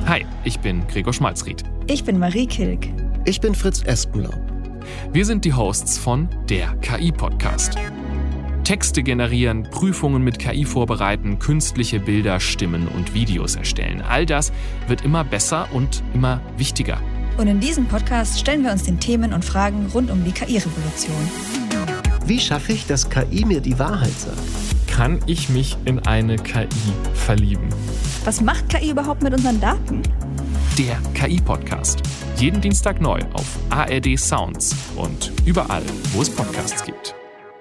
Hi, ich bin Gregor Schmalzried. Ich bin Marie Kilk. Ich bin Fritz Espenlaub. Wir sind die Hosts von der KI-Podcast. Texte generieren, Prüfungen mit KI vorbereiten, künstliche Bilder, Stimmen und Videos erstellen. All das wird immer besser und immer wichtiger. Und in diesem Podcast stellen wir uns den Themen und Fragen rund um die KI-Revolution. Wie schaffe ich, dass KI mir die Wahrheit sagt? Kann ich mich in eine KI verlieben? Was macht KI überhaupt mit unseren Daten? Der KI-Podcast. Jeden Dienstag neu auf ARD Sounds und überall, wo es Podcasts gibt.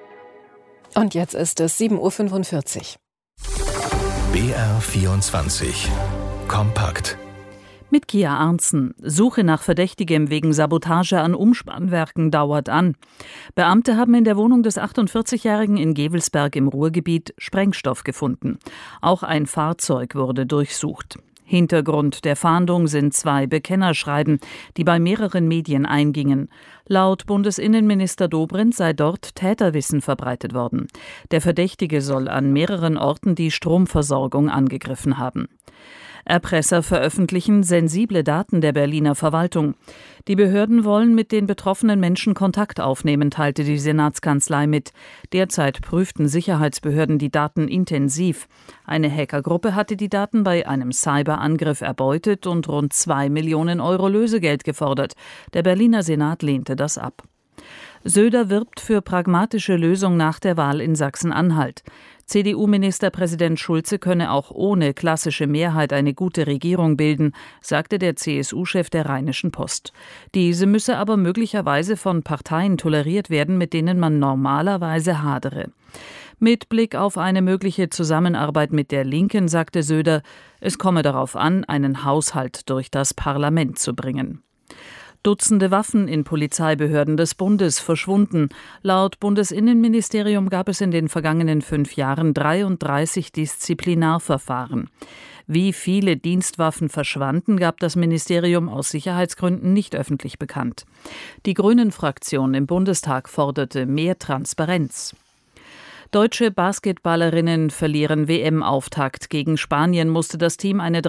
Und jetzt ist es 7.45 Uhr. BR24 Kompakt. Mit Kia Arntzen. Suche nach Verdächtigem wegen Sabotage an Umspannwerken dauert an. Beamte haben in der Wohnung des 48-Jährigen in Gevelsberg im Ruhrgebiet Sprengstoff gefunden. Auch ein Fahrzeug wurde durchsucht. Hintergrund der Fahndung sind 2 Bekennerschreiben, die bei mehreren Medien eingingen. Laut Bundesinnenminister Dobrindt sei dort Täterwissen verbreitet worden. Der Verdächtige soll an mehreren Orten die Stromversorgung angegriffen haben. Erpresser veröffentlichen sensible Daten der Berliner Verwaltung. Die Behörden wollen mit den betroffenen Menschen Kontakt aufnehmen, teilte die Senatskanzlei mit. Derzeit prüften Sicherheitsbehörden die Daten intensiv. Eine Hackergruppe hatte die Daten bei einem Cyberangriff erbeutet und rund 2 Millionen Euro Lösegeld gefordert. Der Berliner Senat lehnte das ab. Söder wirbt für pragmatische Lösung nach der Wahl in Sachsen-Anhalt. CDU-Ministerpräsident Schulze könne auch ohne klassische Mehrheit eine gute Regierung bilden, sagte der CSU-Chef der Rheinischen Post. Diese müsse aber möglicherweise von Parteien toleriert werden, mit denen man normalerweise hadere. Mit Blick auf eine mögliche Zusammenarbeit mit der Linken sagte Söder, es komme darauf an, einen Haushalt durch das Parlament zu bringen. Dutzende Waffen in Polizeibehörden des Bundes verschwunden. Laut Bundesinnenministerium gab es in den vergangenen 5 Jahren 33 Disziplinarverfahren. Wie viele Dienstwaffen verschwanden, gab das Ministerium aus Sicherheitsgründen nicht öffentlich bekannt. Die Grünen-Fraktion im Bundestag forderte mehr Transparenz. Deutsche Basketballerinnen verlieren WM-Auftakt. Gegen Spanien musste das Team eine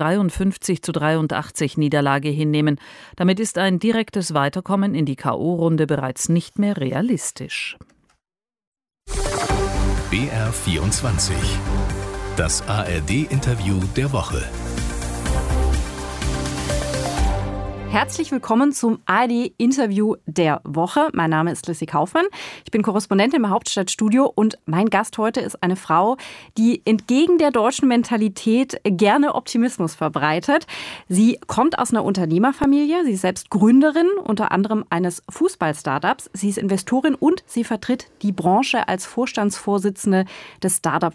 53:83 Niederlage hinnehmen. Damit ist ein direktes Weiterkommen in die K.O.-Runde bereits nicht mehr realistisch. BR24 Das ARD-Interview der Woche. Herzlich willkommen zum ARD-Interview der Woche. Mein Name ist Lissy Kaufmann. Ich bin Korrespondentin im Hauptstadtstudio und mein Gast heute ist eine Frau, die entgegen der deutschen Mentalität gerne Optimismus verbreitet. Sie kommt aus einer Unternehmerfamilie. Sie ist selbst Gründerin, unter anderem eines Fußball-Startups. Sie ist Investorin und sie vertritt die Branche als Vorstandsvorsitzende des Startup